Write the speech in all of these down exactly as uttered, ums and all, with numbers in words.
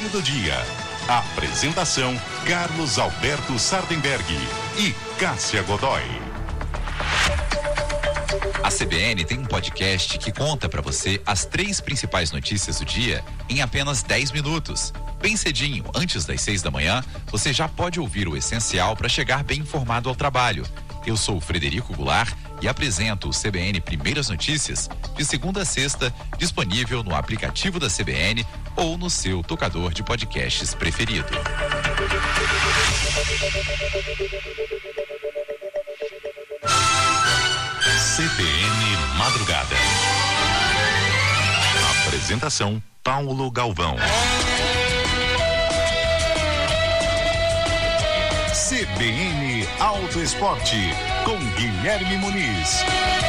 Comentário do dia. Apresentação: Carlos Alberto Sardenberg e Cássia Godoy. A C B N tem um podcast que conta para você as três principais notícias do dia em apenas dez minutos. Bem cedinho, antes das seis da manhã, você já pode ouvir o essencial para chegar bem informado ao trabalho. Eu sou o Frederico Goulart e apresento o C B N Primeiras Notícias de segunda a sexta, disponível no aplicativo da C B N ou no seu tocador de podcasts preferido. C B N Madrugada. Apresentação: Paulo Galvão. C B N Auto Esporte, com Guilherme Muniz.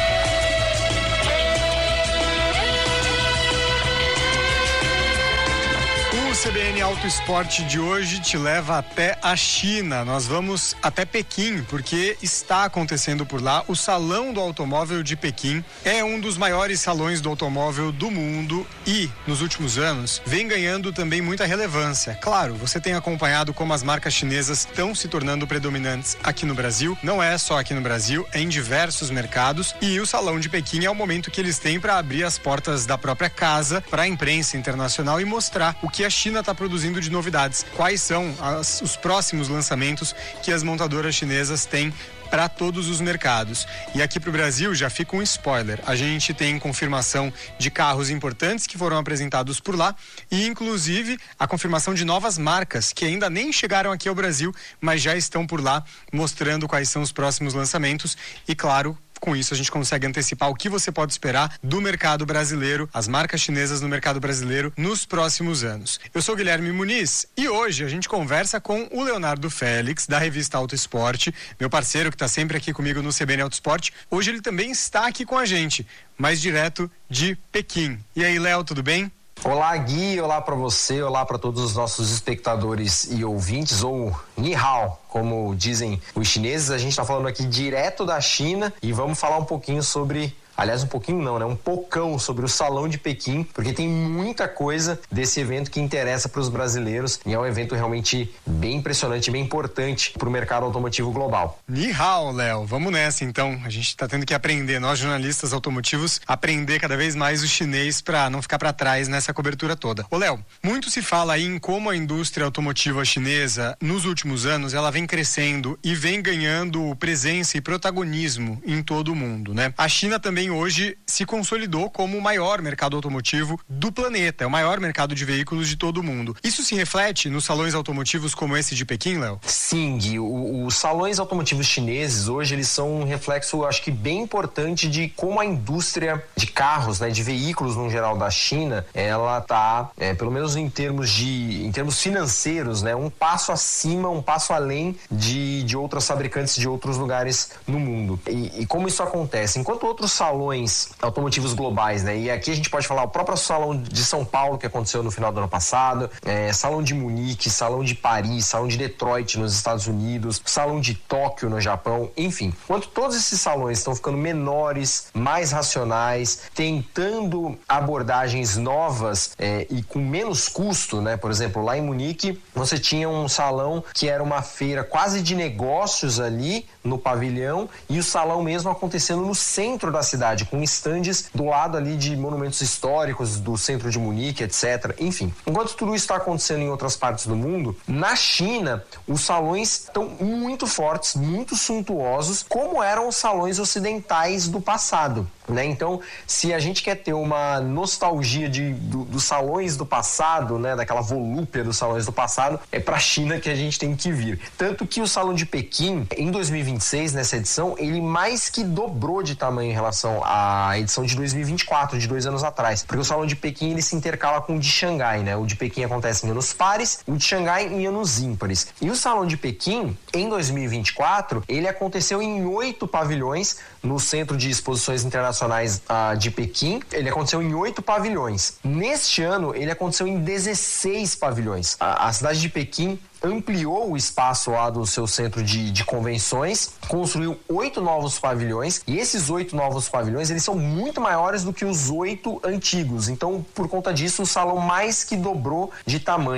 O C B N Auto Esporte de hoje te leva até a China. Nós vamos até Pequim, porque está acontecendo por lá o Salão do Automóvel de Pequim. É um dos maiores salões do automóvel do mundo e, nos últimos anos, vem ganhando também muita relevância. Claro, você tem acompanhado como as marcas chinesas estão se tornando predominantes aqui no Brasil. Não é só aqui no Brasil, é em diversos mercados. E o Salão de Pequim é o momento que eles têm para abrir as portas da própria casa para a imprensa internacional e mostrar o que a China está produzindo de novidades. Quais são as, os próximos lançamentos que as montadoras chinesas têm para todos os mercados. E aqui para o Brasil já fica um spoiler. A gente tem confirmação de carros importantes que foram apresentados por lá e inclusive a confirmação de novas marcas que ainda nem chegaram aqui ao Brasil, mas já estão por lá mostrando quais são os próximos lançamentos e, claro, com isso a gente consegue antecipar o que você pode esperar do mercado brasileiro, as marcas chinesas no mercado brasileiro nos próximos anos. Eu sou Guilherme Muniz e hoje a gente conversa com o Leonardo Félix, da revista Auto Esporte, meu parceiro que está sempre aqui comigo no C B N Auto Esporte. Hoje ele também está aqui com a gente, mais direto de Pequim. E aí, Léo, tudo bem? Olá, Gui, olá para você, olá para todos os nossos espectadores e ouvintes, ou Ni Hao, como dizem os chineses. A gente está falando aqui direto da China e vamos falar um pouquinho sobre... Aliás, um pouquinho não, né? Um pocão sobre o Salão de Pequim, porque tem muita coisa desse evento que interessa para os brasileiros e é um evento realmente bem impressionante, bem importante para o mercado automotivo global. Ni hao, Léo. Vamos nessa, então. A gente está tendo que aprender, nós jornalistas automotivos, aprender cada vez mais o chinês para não ficar para trás nessa cobertura toda. Ô, Léo, muito se fala aí em como a indústria automotiva chinesa, nos últimos anos, ela vem crescendo e vem ganhando presença e protagonismo em todo o mundo, né? A China também hoje se consolidou como o maior mercado automotivo do planeta, é o maior mercado de veículos de todo o mundo. Isso se reflete nos salões automotivos como esse de Pequim, Léo? Sim, Gui, o, os salões automotivos chineses hoje eles são um reflexo, acho que bem importante de como a indústria de carros, né, de veículos no geral da China, ela tá, é, pelo menos em termos de, em termos financeiros, né, um passo acima, um passo além de, de outras fabricantes de outros lugares no mundo. E, e como isso acontece? Enquanto outros salões automotivos globais, né? E aqui a gente pode falar o próprio salão de São Paulo que aconteceu no final do ano passado, é, salão de Munique, salão de Paris, salão de Detroit nos Estados Unidos, salão de Tóquio no Japão, enfim. Enquanto todos esses salões estão ficando menores, mais racionais, tentando abordagens novas é, e com menos custo, né? Por exemplo, lá em Munique você tinha um salão que era uma feira quase de negócios ali no pavilhão e o salão mesmo acontecendo no centro da cidade, com estandes do lado ali de monumentos históricos do centro de Munique, etcétera. Enfim, enquanto tudo isso está acontecendo em outras partes do mundo, na China, os salões estão muito fortes, muito suntuosos, como eram os salões ocidentais do passado, né? Então, se a gente quer ter uma nostalgia de, do, dos salões do passado, né, daquela volúpia dos salões do passado, é para a China que a gente tem que vir. Tanto que o Salão de Pequim, em dois mil e vinte e seis, nessa edição, ele mais que dobrou de tamanho em relação à edição de dois mil e vinte e quatro, de dois anos atrás. Porque o Salão de Pequim, ele se intercala com o de Xangai, né? O de Pequim acontece em anos pares, o de Xangai em anos ímpares. E o Salão de Pequim, em dois mil e vinte e quatro, ele aconteceu em oito pavilhões no Centro de Exposições Internacionais uh, de Pequim. Ele aconteceu em oito pavilhões. Neste ano, ele aconteceu em dezesseis pavilhões. A, a cidade de Pequim ampliou o espaço lá do seu centro de, de convenções, construiu oito novos pavilhões, e esses oito novos pavilhões, eles são muito maiores do que os oito antigos. Então, por conta disso, o salão mais que dobrou de tamanho.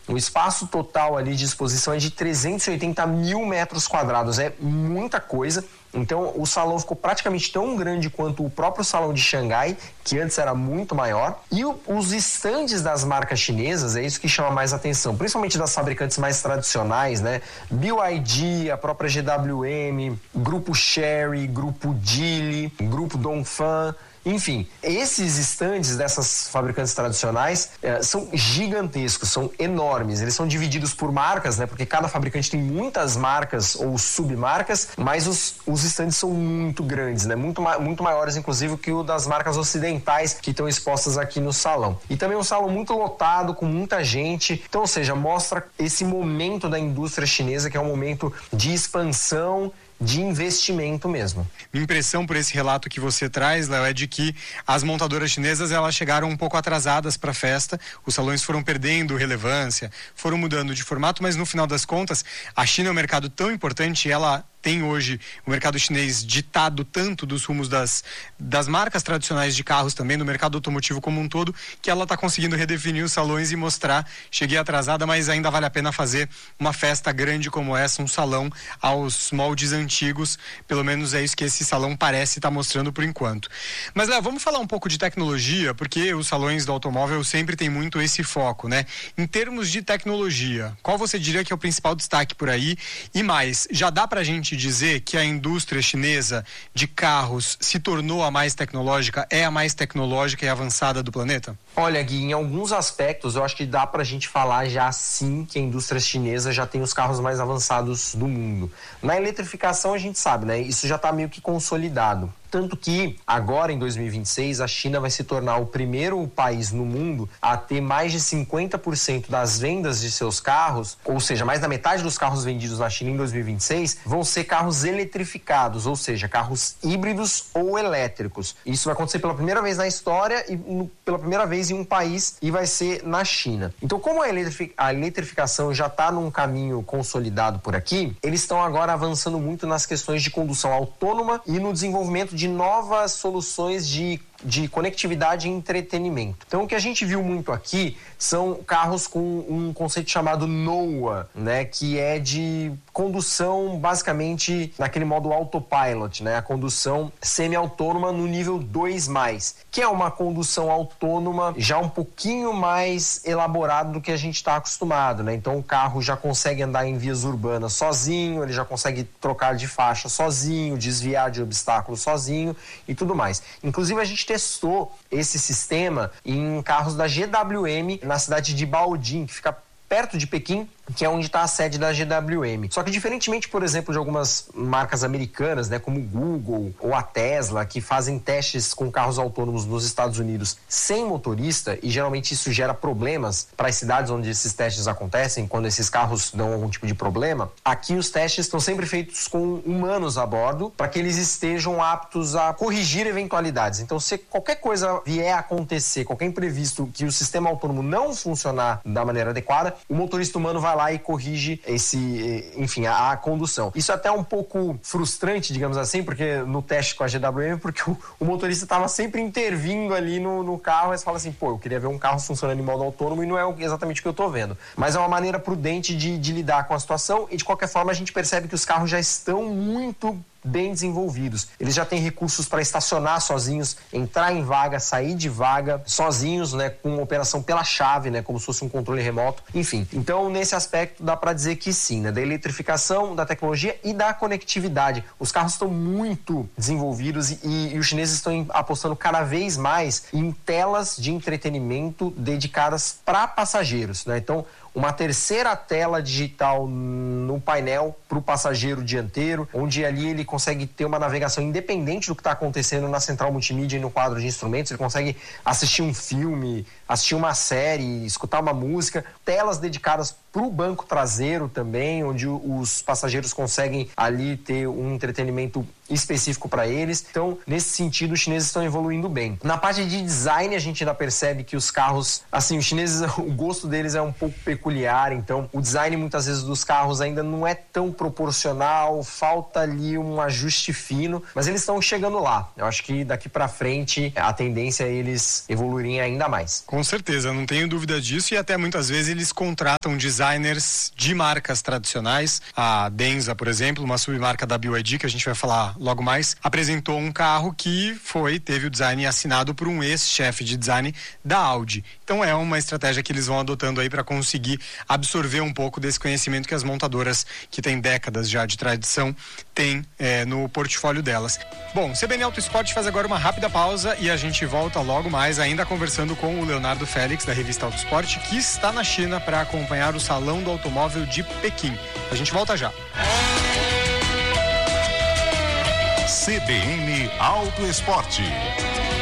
O espaço total ali de exposição é de trezentos e oitenta mil metros quadrados, é muita coisa. Então o salão ficou praticamente tão grande quanto o próprio salão de Xangai, que antes era muito maior. E o, os estandes das marcas chinesas, é isso que chama mais atenção, principalmente das fabricantes mais tradicionais, né? B Y D, a própria G W M, Grupo Chery, Grupo Geely, Grupo Dongfeng. Enfim, esses estandes dessas fabricantes tradicionais eh, são gigantescos, são enormes. Eles são divididos por marcas, né? Porque cada fabricante tem muitas marcas ou submarcas, mas os, os estandes são muito grandes, né? Muito, muito maiores, inclusive, que o das marcas ocidentais que estão expostas aqui no salão. E também um salão muito lotado, com muita gente. Então, ou seja, mostra esse momento da indústria chinesa, que é um momento de expansão, de investimento mesmo. Minha impressão por esse relato que você traz, Léo, é de que as montadoras chinesas elas chegaram um pouco atrasadas para a festa, os salões foram perdendo relevância, foram mudando de formato, mas no final das contas, a China é um mercado tão importante, ela tem hoje o mercado chinês ditado tanto dos rumos das, das marcas tradicionais de carros também, do mercado automotivo como um todo, que ela está conseguindo redefinir os salões e mostrar, cheguei atrasada, mas ainda vale a pena fazer uma festa grande como essa, um salão aos moldes antigos, pelo menos é isso que esse salão parece estar tá mostrando por enquanto. Mas, Léo, vamos falar um pouco de tecnologia, porque os salões do automóvel sempre tem muito esse foco, né? Em termos de tecnologia, qual você diria que é o principal destaque por aí? E mais, já dá pra gente dizer que a indústria chinesa de carros se tornou a mais tecnológica, é a mais tecnológica e avançada do planeta? Olha, Gui, em alguns aspectos eu acho que dá pra gente falar já sim que a indústria chinesa já tem os carros mais avançados do mundo. Na eletrificação a gente sabe, né? Isso já tá meio que consolidado. Tanto que agora em dois mil e vinte e seis a China vai se tornar o primeiro país no mundo a ter mais de cinquenta por cento das vendas de seus carros, ou seja, mais da metade dos carros vendidos na China em dois mil e vinte e seis vão ser carros eletrificados, ou seja, carros híbridos ou elétricos. Isso vai acontecer pela primeira vez na história e no, pela primeira vez em um país, e vai ser na China. Então, como a, eletrific, a eletrificação já está num caminho consolidado por aqui, eles estão agora avançando muito nas questões de condução autônoma e no desenvolvimento de novas soluções de de conectividade e entretenimento. Então, o que a gente viu muito aqui são carros com um conceito chamado N O A, né, que é de condução basicamente naquele modo autopilot, né, a condução semi-autônoma no nível dois mais, que é uma condução autônoma já um pouquinho mais elaborada do que a gente está acostumado, né? Então, o carro já consegue andar em vias urbanas sozinho, ele já consegue trocar de faixa sozinho, desviar de obstáculos sozinho e tudo mais. Inclusive, a gente testou esse sistema em carros da G W M na cidade de Baoding, que fica perto de Pequim, que é onde está a sede da G W M. Só que diferentemente, por exemplo, de algumas marcas americanas, né, como o Google ou a Tesla, que fazem testes com carros autônomos nos Estados Unidos sem motorista, e geralmente isso gera problemas para as cidades onde esses testes acontecem, quando esses carros dão algum tipo de problema, aqui os testes estão sempre feitos com humanos a bordo, para que eles estejam aptos a corrigir eventualidades. Então, se qualquer coisa vier a acontecer, qualquer imprevisto, que o sistema autônomo não funcionar da maneira adequada, o motorista humano vai lá e corrige esse, enfim, a, a condução. Isso é até um pouco frustrante, digamos assim, porque no teste com a G W M, porque o, o motorista estava sempre intervindo ali no, no carro, e você fala assim, pô, eu queria ver um carro funcionando em modo autônomo e não é exatamente o que eu tô vendo. Mas é uma maneira prudente de, de lidar com a situação, e de qualquer forma a gente percebe que os carros já estão muito bem desenvolvidos. Eles já têm recursos para estacionar sozinhos, entrar em vaga, sair de vaga sozinhos, né, com uma operação pela chave, né, como se fosse um controle remoto. Enfim, então nesse aspecto dá para dizer que sim, né, da eletrificação, da tecnologia e da conectividade. Os carros estão muito desenvolvidos e, e, e os chineses estão apostando cada vez mais em telas de entretenimento dedicadas para passageiros, né? Então, uma terceira tela digital no painel para o passageiro dianteiro, onde ali ele consegue ter uma navegação independente do que está acontecendo na central multimídia e no quadro de instrumentos. Ele consegue assistir um filme, assistir uma série, escutar uma música. Telas dedicadas para o banco traseiro também, onde os passageiros conseguem ali ter um entretenimento específico para eles. Então, nesse sentido, os chineses estão evoluindo bem. Na parte de design, a gente ainda percebe que os carros, assim, os chineses, o gosto deles é um pouco peculiar, então o design muitas vezes dos carros ainda não é tão proporcional, falta ali um ajuste fino, mas eles estão chegando lá. Eu acho que daqui para frente a tendência é eles evoluírem ainda mais. Com Com certeza, não tenho dúvida disso, e até muitas vezes eles contratam designers de marcas tradicionais. A Denza, por exemplo, uma submarca da B Y D, que a gente vai falar logo mais, apresentou um carro que foi, teve o design assinado por um ex-chefe de design da Audi. Então é uma estratégia que eles vão adotando aí para conseguir absorver um pouco desse conhecimento que as montadoras, que têm décadas já de tradição, têm é, no portfólio delas. Bom, C B N Auto Esporte faz agora uma rápida pausa e a gente volta logo mais, ainda conversando com o Leonardo Félix, da revista Auto Esporte, que está na China para acompanhar o Salão do Automóvel de Pequim. A gente volta já. C B N Auto Esporte.